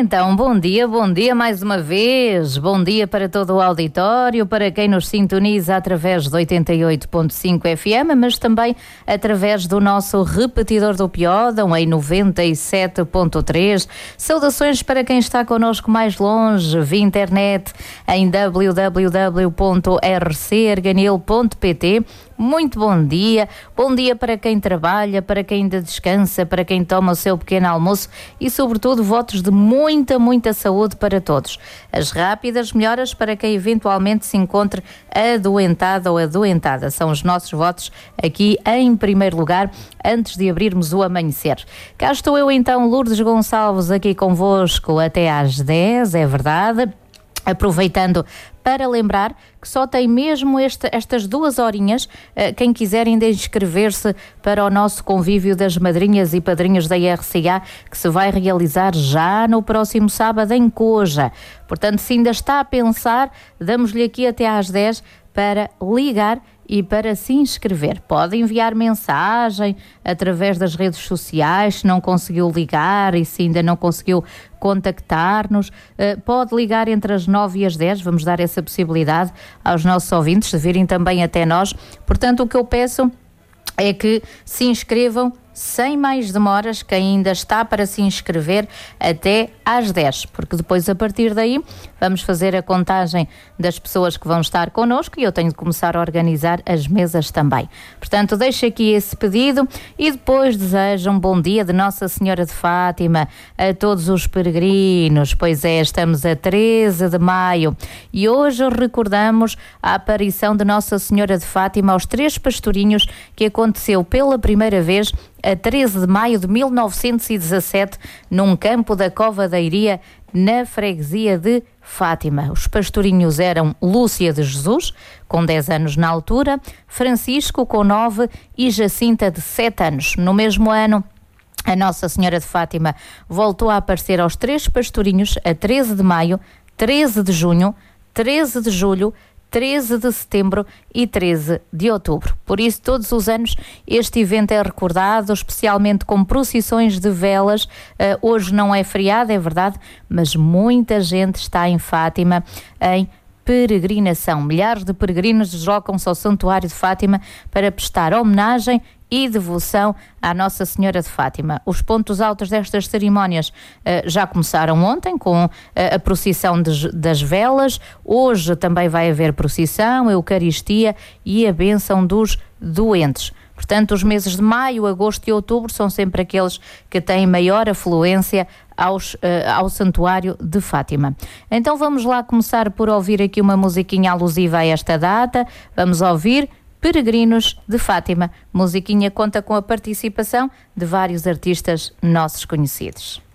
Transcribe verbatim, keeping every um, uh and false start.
Então, bom dia, bom dia mais uma vez. Bom dia para todo o auditório, para quem nos sintoniza através de oitenta e oito ponto cinco F M, mas também através do nosso repetidor do Piódão em noventa e sete ponto três. Saudações para quem está connosco mais longe, via internet em w w w ponto r c arganil ponto p t. Muito bom dia, bom dia para quem trabalha, para quem ainda descansa, para quem toma o seu pequeno almoço e, sobretudo, votos de muita, muita saúde para todos. As rápidas melhoras para quem eventualmente se encontre adoentado ou adoentada. São os nossos votos aqui em primeiro lugar, antes de abrirmos o amanhecer. Cá estou eu então, Lourdes Gonçalves, aqui convosco até às dez, é verdade. Aproveitando para lembrar que só tem mesmo este, estas duas horinhas, quem quiser ainda inscrever-se para o nosso convívio das madrinhas e padrinhos da R C A, que se vai realizar já no próximo sábado em Coja. Portanto, se ainda está a pensar, damos-lhe aqui até às dez para ligar e para se inscrever. Pode enviar mensagem através das redes sociais, se não conseguiu ligar e se ainda não conseguiu contactar-nos. Pode ligar entre as nove e as dez, vamos dar essa possibilidade aos nossos ouvintes de virem também até nós. Portanto, o que eu peço é que se inscrevam sem mais demoras, que ainda está para se inscrever até às dez, porque depois a partir daí vamos fazer a contagem das pessoas que vão estar connosco e eu tenho de começar a organizar as mesas também. Portanto, deixo aqui esse pedido e depois desejo um bom dia de Nossa Senhora de Fátima a todos os peregrinos. Pois é, estamos a treze de maio e hoje recordamos a aparição de Nossa Senhora de Fátima aos três pastorinhos, que aconteceu pela primeira vez a treze de maio de mil novecentos e dezassete, num campo da Cova da Iria, na freguesia de Fátima. Os pastorinhos eram Lúcia de Jesus, com dez anos na altura, Francisco, com nove, e Jacinta, de sete anos. No mesmo ano, a Nossa Senhora de Fátima voltou a aparecer aos três pastorinhos a treze de maio, treze de junho, treze de julho, treze de setembro e treze de outubro. Por isso, todos os anos, este evento é recordado, especialmente com procissões de velas. Uh, hoje não é feriado, é verdade, mas muita gente está em Fátima em peregrinação. Milhares de peregrinos deslocam-se ao Santuário de Fátima para prestar homenagem e devoção à Nossa Senhora de Fátima. Os pontos altos destas cerimónias uh, já começaram ontem com uh, a procissão de, das velas. Hoje também vai haver procissão, Eucaristia e a bênção dos doentes. Portanto, os meses de maio, agosto e outubro são sempre aqueles que têm maior afluência aos, uh, ao Santuário de Fátima. Então vamos lá começar por ouvir aqui uma musiquinha alusiva a esta data. Vamos ouvir Peregrinos de Fátima. Musiquinha conta com a participação de vários artistas nossos conhecidos.